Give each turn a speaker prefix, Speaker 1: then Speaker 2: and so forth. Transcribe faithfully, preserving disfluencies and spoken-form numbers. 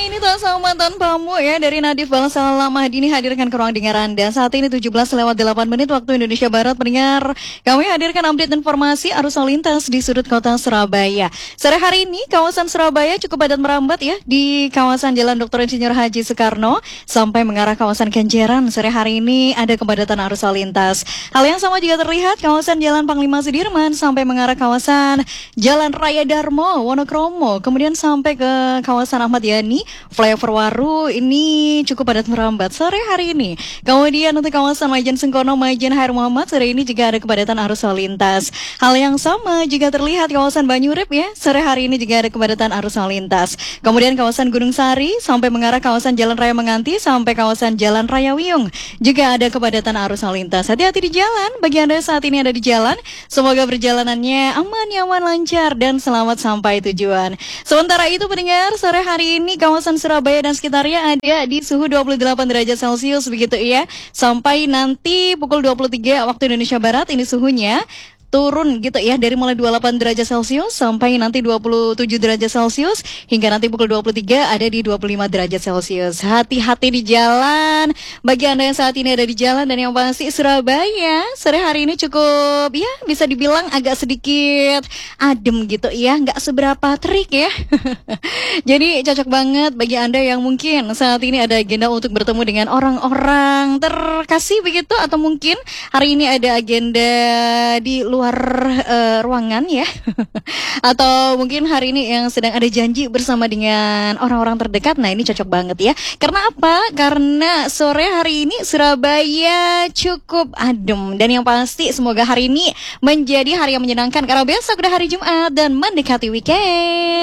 Speaker 1: ini tak sama tanpamu ya dari Nadif Balsalam Mahdini hadirkan ke ruang dengar Anda. Saat ini tujuh belas lewat delapan menit waktu Indonesia Barat. Pendengar, kami hadirkan update informasi arus lalu lintas di sudut kota Surabaya. Sore hari ini kawasan Surabaya cukup padat merambat ya di kawasan Jalan Doktor Insinyur Haji Soekarno sampai mengarah kawasan Kenjeran. Sore hari ini ada kepadatan arus lalu lintas. Hal yang sama juga terlihat kawasan Jalan Panglima Sudirman sampai mengarah kawasan Jalan Raya Darmo, Wonokromo, kemudian sampai ke kawasan Ahmad Yani, flyover Waru ini cukup padat merambat sore hari ini. Kemudian untuk kawasan Majen Sengkono, Majen Hair Muhammad sore ini juga ada kepadatan arus lalu lintas. Hal yang sama juga terlihat kawasan Banyurip ya, sore hari ini juga ada kepadatan arus lalu lintas. Kemudian kawasan Gunung Sari sampai mengarah kawasan Jalan Raya Menganti sampai kawasan Jalan Raya Wiyung juga ada kepadatan arus lalu lintas. Hati-hati di jalan bagi Anda saat ini ada di jalan. Semoga perjalanannya aman, nyaman, lancar dan selamat sampai tujuan. Sementara itu pendengar, sore hari ini kawasan Surabaya dan sekitarnya ada di suhu dua puluh delapan derajat Celcius begitu ya. Sampai nanti pukul dua puluh tiga waktu Indonesia Barat ini suhunya turun gitu ya, dari mulai dua puluh delapan derajat Celcius sampai nanti dua puluh tujuh derajat Celcius hingga nanti pukul dua puluh tiga ada di dua puluh lima derajat Celcius. Hati-hati di jalan bagi Anda yang saat ini ada di jalan. Dan yang pasti Surabaya sore hari ini cukup ya bisa dibilang agak sedikit adem gitu ya, nggak seberapa terik ya. Jadi cocok banget bagi Anda yang mungkin saat ini ada agenda untuk bertemu dengan orang-orang terkasih begitu, atau mungkin hari ini ada agenda di luar uh, ruangan ya. Atau mungkin hari ini yang sedang ada janji bersama dengan orang-orang terdekat. Nah ini cocok banget ya. Karena apa? Karena sore hari ini Surabaya cukup adem. Dan yang pasti semoga hari ini menjadi hari yang menyenangkan, karena besok udah hari Jumat dan mendekati weekend.